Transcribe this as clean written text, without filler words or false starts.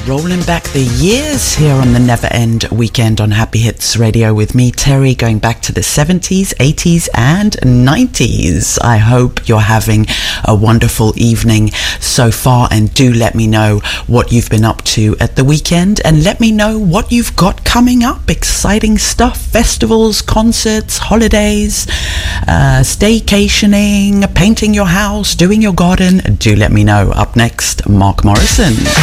Rolling back the years here on the Never End Weekend on Happy Hits Radio with me, Terry, going back to the 70s, 80s and 90s. I hope you're having a wonderful evening so far, and do let me know what you've been up to at the weekend, and let me know what you've got coming up. Exciting stuff, festivals, concerts, holidays, staycationing, painting your house, doing your garden. Do let me know. Up next, Mark Morrison.